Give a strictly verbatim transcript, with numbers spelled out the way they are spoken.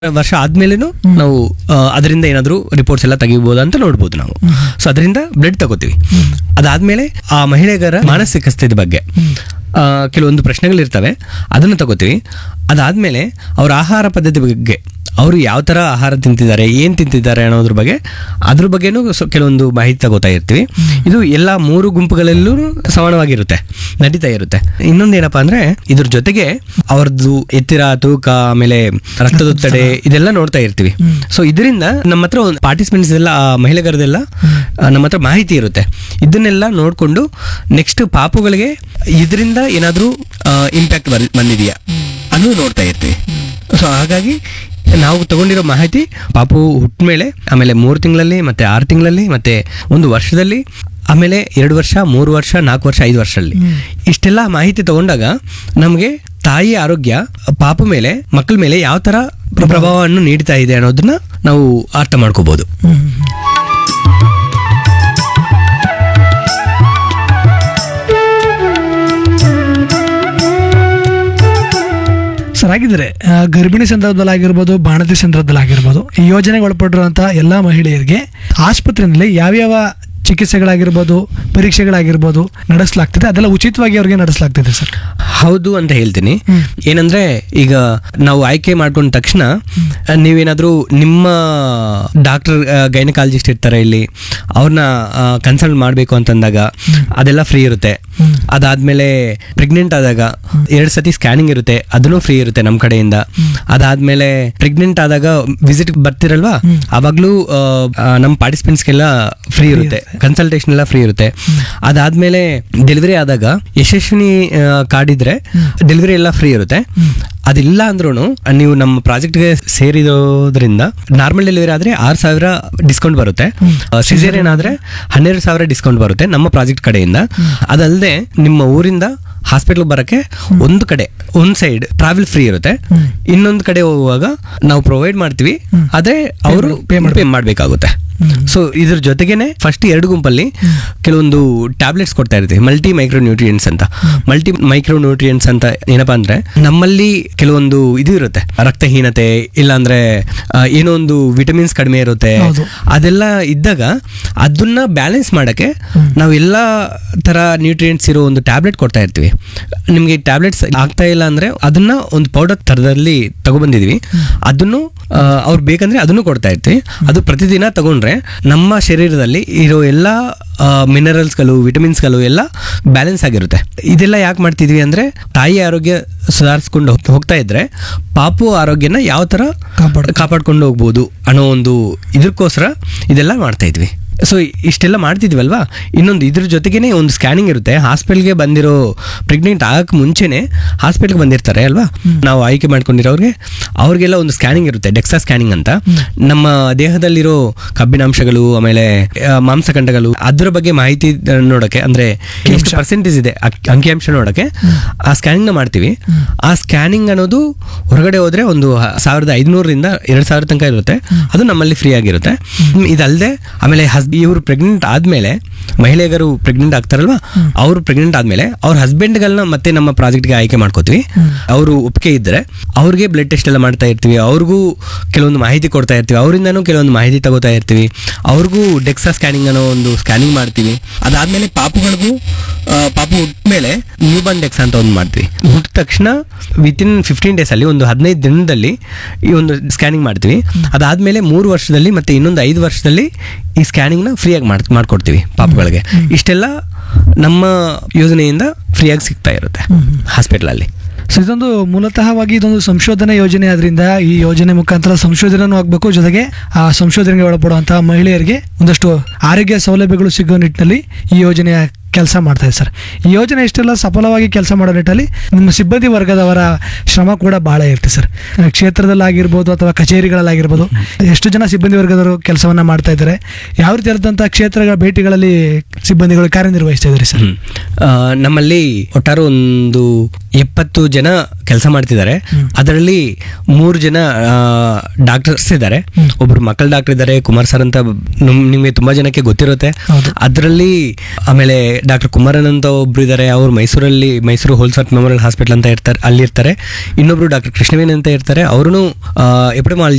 ವರ್ಷ ಆದ್ಮೇಲೆನು ನಾವು ಅದರಿಂದ ಏನಾದರೂ ರಿಪೋರ್ಟ್ಸ್ ಎಲ್ಲ ತೆಗಿಬಹುದು ಅಂತ ನೋಡ್ಬೋದು ನಾವು. ಸೊ ಅದರಿಂದ ಬ್ಲಡ್ ತಗೋತೀವಿ. ಅದಾದ್ಮೇಲೆ ಆ ಮಹಿಳೆಯರ ಮಾನಸಿಕ ಸ್ಥಿತಿ ಬಗ್ಗೆ ಕೆಲವೊಂದು ಪ್ರಶ್ನೆಗಳಿರ್ತವೆ, ಅದನ್ನು ತಗೋತೀವಿ. ಅದಾದ್ಮೇಲೆ ಅವ್ರ ಆಹಾರ ಪದ್ಧತಿ ಬಗ್ಗೆ, ಅವರು ಯಾವ ಥರ ಆಹಾರ ತಿಂತಿದ್ದಾರೆ, ಏನು ತಿಂತಿದ್ದಾರೆ ಅನ್ನೋದ್ರ ಬಗ್ಗೆ ಅದ್ರ ಬಗ್ಗೆನೂ ಕೆಲವೊಂದು ಮಾಹಿತಿ ತಗೋತಾ ಇರ್ತೀವಿ. ಇದು ಎಲ್ಲ ಮೂರು ಗುಂಪುಗಳಲ್ಲೂ ಸಮಾನವಾಗಿರುತ್ತೆ, ನಡೀತಾ ಇರುತ್ತೆ. ಇನ್ನೊಂದು ಏನಪ್ಪಾ ಅಂದ್ರೆ ಇದ್ರ ಜೊತೆಗೆ ಅವ್ರದ್ದು ಎತ್ತರ, ತೂಕ, ಆಮೇಲೆ ರಕ್ತದೊತ್ತಡ ಇದೆಲ್ಲ ನೋಡ್ತಾ ಇರ್ತೀವಿ. ಸೊ ಇದರಿಂದ ನಮ್ಮ ಹತ್ರ ಒಂದು ಪಾರ್ಟಿಸಿಪೆಂಟ್ಸ್ ಎಲ್ಲ ಮಹಿಳೆಯರದೆಲ್ಲ ನಮ್ಮ ಹತ್ರ ಮಾಹಿತಿ ಇರುತ್ತೆ. ಇದನ್ನೆಲ್ಲ ನೋಡಿಕೊಂಡು ನೆಕ್ಸ್ಟ್ ಪಾಪುಗಳಿಗೆ ಇದರಿಂದ ಏನಾದರೂ ಇಂಪ್ಯಾಕ್ಟ್ ಬಂದಿದೆಯಾ ಅನ್ನೋದು ನೋಡ್ತಾ ಇರ್ತೀವಿ. ಸೊ ಹಾಗಾಗಿ ನಾವು ತಗೊಂಡಿರೋ ಮಾಹಿತಿ ಪಾಪು ಹುಟ್ಟ ಮೇಲೆ, ಆಮೇಲೆ ಮೂರು ತಿಂಗಳಲ್ಲಿ, ಮತ್ತೆ ಆರು ತಿಂಗಳಲ್ಲಿ, ಮತ್ತೆ ಒಂದು ವರ್ಷದಲ್ಲಿ, ಆಮೇಲೆ ಎರಡು ವರ್ಷ, ಮೂರು ವರ್ಷ, ನಾಲ್ಕು ವರ್ಷ, ಐದು ವರ್ಷದಲ್ಲಿ ಇಷ್ಟೆಲ್ಲ ಮಾಹಿತಿ ತಗೊಂಡಾಗ ನಮಗೆ ತಾಯಿ ಆರೋಗ್ಯ ಪಾಪು ಮೇಲೆ, ಮಕ್ಕಳ ಮೇಲೆ ಯಾವ ಥರ ಪ್ರಭಾವವನ್ನು ನೀಡ್ತಾ ಇದೆ ಅನ್ನೋದನ್ನ ನಾವು ಅರ್ಥ ಮಾಡ್ಕೋಬಹುದು. ಸರ್, ಹಾಗಿದ್ರೆ ಗರ್ಭಿಣಿ ಸಂದರ್ಭದಲ್ಲಾಗಿರ್ಬೋದು, ಬಾಣತಿ ಸಂದರ್ಭದಲ್ಲಾಗಿರ್ಬೋದು, ಈ ಯೋಜನೆಗೆ ಒಳಪಟ್ಟಿರುವಂತಹ ಎಲ್ಲ ಮಹಿಳೆಯರಿಗೆ ಆಸ್ಪತ್ರೆಯಲ್ಲಿ ಯಾವ್ಯಾವ ಚಿಕಿತ್ಸೆಗಳಾಗಿರ್ಬೋದು, ಪರೀಕ್ಷೆಗಳಾಗಿರ್ಬೋದು ನಡೆಸಲಾಗ್ತದೆ, ಅದೆಲ್ಲ ಉಚಿತವಾಗಿ ಅವ್ರಿಗೆ ನಡೆಸಲಾಗ್ತದೆ ಸರ್? ಹೌದು ಅಂತ ಹೇಳ್ತೀನಿ. ಏನಂದ್ರೆ ಈಗ ನಾವು ಆಯ್ಕೆ ಮಾಡ್ಕೊಂಡ ತಕ್ಷಣ ನೀವೇನಾದ್ರೂ ನಿಮ್ಮ ಡಾಕ್ಟರ್ ಗೈನಕಾಲಜಿಸ್ಟ್ ಇರ್ತಾರೆ ಇಲ್ಲಿ, ಅವ್ರನ್ನ ಕನ್ಸಲ್ಟ್ ಮಾಡಬೇಕು ಅಂತಂದಾಗ ಅದೆಲ್ಲ ಫ್ರೀ ಇರುತ್ತೆ. ಅದಾದ್ಮೇಲೆ ಪ್ರೆಗ್ನೆಂಟ್ ಆದಾಗ ಎರಡು ಸತಿ ಸ್ಕ್ಯಾನಿಂಗ್ ಇರುತ್ತೆ, ಅದನ್ನು ಫ್ರೀ ಇರುತ್ತೆ ನಮ್ಮ ಕಡೆಯಿಂದ. ಅದಾದ್ಮೇಲೆ ಪ್ರೆಗ್ನೆಂಟ್ ಆದಾಗ ವಿಸಿಟ್ ಬರ್ತಿರಲ್ವಾ, ಅವಾಗ್ಲೂ ನಮ್ಮ ಪಾರ್ಟಿಸಿಪೆಂಟ್ಸ್ಗೆಲ್ಲ ಫ್ರೀ ಇರುತ್ತೆ, ಕನ್ಸಲ್ಟೇಷನ್ ಎಲ್ಲ ಫ್ರೀ ಇರುತ್ತೆ. ಅದಾದ್ಮೇಲೆ ಡೆಲಿವರಿ ಆದಾಗ ಯಶಸ್ವಿನಿ ಕಾರ್ಡ್ ಇದ್ರೆ ಡೆಲಿವರಿ ಎಲ್ಲ ಫ್ರೀ ಇರುತ್ತೆ. ಅದಿಲ್ಲ ಅಂದ್ರೂ ನೀವು ನಮ್ಮ ಪ್ರಾಜೆಕ್ಟ್ಗೆ ಸೇರಿರೋದ್ರಿಂದ ನಾರ್ಮಲ್ ಡೆಲಿವರಿ ಆದ್ರೆ ಆರು ಸಾವಿರ ಡಿಸ್ಕೌಂಟ್ ಬರುತ್ತೆ, ಸಿಸೇರಿಯನ್ ಆದ್ರೆ ಹನ್ನೆರಡು ಸಾವಿರ ಡಿಸ್ಕೌಂಟ್ ಬರುತ್ತೆ ನಮ್ಮ ಪ್ರಾಜೆಕ್ಟ್ ಕಡೆಯಿಂದ. ಅದಲ್ಲದೆ ನಿಮ್ಮ ಊರಿಂದ ಹಾಸ್ಪಿಟಲ್ ಬರಕ್ಕೆ ಒಂದು ಕಡೆ ಒಂದ್ ಸೈಡ್ ಟ್ರಾವೆಲ್ ಫ್ರೀ ಇರುತ್ತೆ, ಇನ್ನೊಂದು ಕಡೆ ಹೋಗುವಾಗ ನಾವು ಪ್ರೊವೈಡ್ ಮಾಡ್ತೀವಿ, ಆದ್ರೆ ಅವರು ಪೇ ಮಾಡಬೇಕಾಗುತ್ತೆ. ಸೊ ಇದ್ರ ಜೊತೆಗೇನೆ ಫಸ್ಟ್ ಎರಡು ಗುಂಪಲ್ಲಿ ಕೆಲವೊಂದು ಟ್ಯಾಬ್ಲೆಟ್ಸ್ ಕೊಡ್ತಾ ಇರ್ತೀವಿ, ಮಲ್ಟಿ ಮೈಕ್ರೋ ನ್ಯೂಟ್ರಿಯೆಂಟ್ಸ್ ಅಂತ. ಮಲ್ಟಿ ಮೈಕ್ರೋ ನ್ಯೂಟ್ರಿಯೆಂಟ್ಸ್ ಅಂತ ಏನಪ್ಪಾ ಅಂದ್ರೆ ನಮ್ಮಲ್ಲಿ ಕೆಲವೊಂದು ಇದು ಇರುತ್ತೆ, ರಕ್ತಹೀನತೆ ಇಲ್ಲಾಂದ್ರೆ ಏನೋ ಒಂದು ವಿಟಮಿನ್ಸ್ ಕಡಿಮೆ ಇರುತ್ತೆ, ಅದೆಲ್ಲ ಇದ್ದಾಗ ಅದನ್ನ ಬ್ಯಾಲೆನ್ಸ್ ಮಾಡಕ್ಕೆ ನಾವು ಎಲ್ಲಾ ತರ ನ್ಯೂಟ್ರಿಯೆಂಟ್ಸ್ ಇರೋ ಒಂದು ಟ್ಯಾಬ್ಲೆಟ್ ಕೊಡ್ತಾ ಇರ್ತೀವಿ. ನಿಮ್ಗೆ ಟ್ಯಾಬ್ಲೆಟ್ಸ್ ಆಗ್ತಾ ಇಲ್ಲ ಅಂದ್ರೆ ಅದನ್ನ ಒಂದು ಪೌಡರ್ ತರದಲ್ಲಿ ತಗೊಬಂದಿದೀವಿ, ಅದನ್ನು ಅವ್ರು ಬೇಕಂದ್ರೆ ಅದನ್ನು ಕೊಡ್ತಾ ಇರ್ತೀವಿ. ಅದು ಪ್ರತಿದಿನ ತಗೊಂಡ್ರೆ ನಮ್ಮ ಶರೀರದಲ್ಲಿ ಇರೋ ಎಲ್ಲ ಮಿನರಲ್ಸ್ಗಳು, ವಿಟಮಿನ್ಸ್ಗಳು ಎಲ್ಲ ಬ್ಯಾಲೆನ್ಸ್ ಆಗಿರುತ್ತೆ. ಇದೆಲ್ಲ ಯಾಕೆ ಮಾಡ್ತಿದ್ವಿ ಅಂದ್ರೆ ತಾಯಿ ಆರೋಗ್ಯ ಸುಧಾರಿಸ್ಕೊಂಡು ಹೋಗ್ತಾ ಇದ್ರೆ ಪಾಪು ಆರೋಗ್ಯನ ಯಾವ ತರ ಕಾಪಾಡ್ಕೊಂಡು ಹೋಗ್ಬೋದು ಅನ್ನೋ ಒಂದು ಇದಕ್ಕೋಸ್ಕರ ಇದೆಲ್ಲ ಮಾಡ್ತಾ ಇದ್ವಿ. ಸೊ ಇಷ್ಟೆಲ್ಲ ಮಾಡ್ತಿದ್ವಲ್ವಾ. ಇನ್ನೊಂದು ಇದ್ರ ಜೊತೆಗೇನೆ ಒಂದು ಸ್ಕ್ಯಾನಿಂಗ್ ಇರುತ್ತೆ. ಹಾಸ್ಪಿಟಲ್ಗೆ ಬಂದಿರೋ ಪ್ರೆಗ್ನೆಂಟ್ ಆಗಕ್ಕೆ ಮುಂಚೆನೆ ಹಾಸ್ಪಿಟಲ್ಗೆ ಬಂದಿರ್ತಾರೆ ಅಲ್ವಾ, ನಾವು ಆಯ್ಕೆ ಮಾಡ್ಕೊಂಡಿರೋರಿಗೆ ಅವ್ರಿಗೆಲ್ಲ ಒಂದು ಸ್ಕ್ಯಾನಿಂಗ್ ಇರುತ್ತೆ, ಡೆಕ್ಸಾ ಸ್ಕ್ಯಾನಿಂಗ್ ಅಂತ. ನಮ್ಮ ದೇಹದಲ್ಲಿರೋ ಕಬ್ಬಿನಾಂಶಗಳು, ಆಮೇಲೆ ಮಾಂಸಖಂಡಗಳು, ಅದರ ಬಗ್ಗೆ ಮಾಹಿತಿ ನೋಡಕ್ಕೆ, ಅಂದ್ರೆ ಎಷ್ಟು ಪರ್ಸೆಂಟೇಜ್ ಇದೆ ಅಂಕಿಅಂಶ ನೋಡಕ್ಕೆ ಆ ಸ್ಕ್ಯಾನಿಂಗ್ ನ ಮಾಡ್ತೀವಿ. ಆ ಸ್ಕ್ಯಾನಿಂಗ್ ಅನ್ನೋದು ಹೊರಗಡೆ ಹೋದ್ರೆ ಒಂದು ಸಾವಿರದ ಐದುನೂರರಿಂದ ಎರಡ್ ಸಾವಿರ ತನಕ ಇರುತ್ತೆ, ಅದು ನಮ್ಮಲ್ಲಿ ಫ್ರೀ ಆಗಿರುತ್ತೆ. ಇದಲ್ಲದೆ ಆಮೇಲೆ ಇವರು ಪ್ರೆಗ್ನೆಂಟ್ ಆದ್ಮೇಲೆ, ಮಹಿಳೆಯರು ಪ್ರೆಗ್ನೆಂಟ್ ಆಗ್ತಾರಲ್ವಾ, ಅವರು ಪ್ರೆಗ್ನೆಂಟ್ ಆದ್ಮೇಲೆ ಅವ್ರ ಹಸ್ಬೆಂಡ್ಗಳನ್ನ ಮತ್ತೆ ನಮ್ಮ ಪ್ರಾಜೆಕ್ಟ್ಗೆ ಆಯ್ಕೆ ಮಾಡ್ಕೋತೀವಿ. ಅವರು ಒಪ್ಪಿಗೆ ಇದ್ರೆ ಅವ್ರಿಗೆ ಬ್ಲಡ್ ಟೆಸ್ಟ್ ಎಲ್ಲ ಮಾಡ್ತಾ ಇರ್ತೀವಿ, ಅವ್ರಿಗೂ ಕೆಲವೊಂದು ಮಾಹಿತಿ ಕೊಡ್ತಾ ಇರ್ತೀವಿ, ಅವರಿಂದನೂ ಕೆಲವೊಂದು ಮಾಹಿತಿ ತಗೋತಾ ಇರ್ತೀವಿ. ಅವ್ರಿಗೂ ಡೆಕ್ಸಾ ಸ್ಕ್ಯಾನಿಂಗ್ ಅನ್ನೋ ಒಂದು ಸ್ಕ್ಯಾನಿಂಗ್ ಮಾಡ್ತೀವಿ. ಅದಾದ್ಮೇಲೆ ಪಾಪುಗಳಿಗೂ ಪಾಪು ಹುಟ್ಟಮೇಲೆ ನ್ಯೂ ಬಾರ್ನ್ ಡೆಕ್ಸಾ ಅಂತ ಒಂದು ಮಾಡ್ತೀವಿ. ಹುಟ್ಟಿದ ತಕ್ಷಣ ವಿತಿನ್ ಫಿಫ್ಟೀನ್ ಡೇಸ್ ಅಲ್ಲಿ, ಒಂದು ಹದಿನೈದು ದಿನದಲ್ಲಿ ಈ ಒಂದು ಸ್ಕ್ಯಾನಿಂಗ್ ಮಾಡ್ತೀವಿ. ಅದಾದ್ಮೇಲೆ ಮೂರು ವರ್ಷದಲ್ಲಿ ಮತ್ತೆ ಇನ್ನೊಂದು ಐದು ವರ್ಷದಲ್ಲಿ ಈ ಸ್ಕ್ಯಾನಿಂಗ್ ನ ಫ್ರೀಯಾಗಿ ಮಾಡ್ ಮಾಡ್ಕೊಡ್ತೀವಿ ಪಾಪುಗಳಿಗೆ. ಇಷ್ಟೆಲ್ಲ ನಮ್ಮ ಯೋಜನೆಯಿಂದ ಫ್ರೀಯಾಗಿ ಸಿಗ್ತಾ ಇರುತ್ತೆ ಹಾಸ್ಪಿಟಲ್ ಅಲ್ಲಿ. ಸೊ ಇದೊಂದು ಮೂಲತಃವಾಗಿ ಇದೊಂದು ಸಂಶೋಧನೆ ಯೋಜನೆ ಆದ್ರಿಂದ ಈ ಯೋಜನೆ ಮುಖಾಂತರ ಸಂಶೋಧನೆನೂ ಆಗಬೇಕು, ಜೊತೆಗೆ ಆ ಸಂಶೋಧನೆಗೆ ಒಳಪಡುವಂತಹ ಮಹಿಳೆಯರಿಗೆ ಒಂದಷ್ಟು ಆರೋಗ್ಯ ಸೌಲಭ್ಯಗಳು ಸಿಗೋ ನಿಟ್ಟಿನಲ್ಲಿ ಈ ಯೋಜನೆಯ ಕೆಲಸ ಮಾಡ್ತಾ ಇದೆ ಸರ್. ಈ ಯೋಜನೆ ಇಷ್ಟೆಲ್ಲ ಸಫಲವಾಗಿ ಕೆಲಸ ಮಾಡೋ ನಿಟ್ಟಲ್ಲಿ ನಿಮ್ಮ ಸಿಬ್ಬಂದಿ ವರ್ಗದವರ ಶ್ರಮ ಕೂಡ ಬಹಳ ಇರುತ್ತೆ ಸರ್. ಕ್ಷೇತ್ರದಲ್ಲಾಗಿರ್ಬೋದು ಅಥವಾ ಕಚೇರಿಗಳಲ್ಲಾಗಿರ್ಬೋದು ಎಷ್ಟು ಜನ ಸಿಬ್ಬಂದಿ ವರ್ಗದವರು ಕೆಲಸವನ್ನ ಮಾಡ್ತಾ ಇದ್ದಾರೆ, ಯಾವ ರೀತಿಯಾದಂತಹ ಕ್ಷೇತ್ರಗಳ ಭೇಟಿಗಳಲ್ಲಿ ಸಿಬ್ಬಂದಿಗಳು ಕಾರ್ಯನಿರ್ವಹಿಸ್ತಾ ಇದ್ದಾರೆ ಸರ್? ನಮ್ಮಲ್ಲಿ ಒಟ್ಟಾರೆ ಒಂದು ಎಪ್ಪತ್ತು ಜನ ಕೆಲಸ ಮಾಡ್ತಿದ್ದಾರೆ. ಅದರಲ್ಲಿ ಮೂರು ಜನ ಡಾಕ್ಟರ್ಸ್ ಇದ್ದಾರೆ, ಒಬ್ರು ಮಕ್ಕಳ ಡಾಕ್ಟರ್ ಇದ್ದಾರೆ, ಕುಮಾರ್ ಸರ್ ಅಂತ ನಿಮ್ಗೆ ತುಂಬಾ ಜನಕ್ಕೆ ಗೊತ್ತಿರುತ್ತೆ. ಅದರಲ್ಲಿ ಆಮೇಲೆ ಡಾಕ್ಟರ್ ಕುಮಾರನ್ ಅಂತ ಒಬ್ರು ಇದ್ದಾರೆ, ಅವ್ರು ಮೈಸೂರಲ್ಲಿ ಮೈಸೂರು ಹೋಲ್ಸರ್ಟ್ ಮೆಮೋರಿಯಲ್ ಹಾಸ್ಪಿಟಲ್ ಅಂತ ಇರ್ತಾರೆ, ಅಲ್ಲಿ ಇರ್ತಾರೆ. ಇನ್ನೊಬ್ರು ಡಾಕ್ಟರ್ ಕೃಷ್ಣವೇಣಿ ಅಂತ ಇರ್ತಾರೆ, ಅವರು ಎಪಿಡೆಮಾಲಜಿ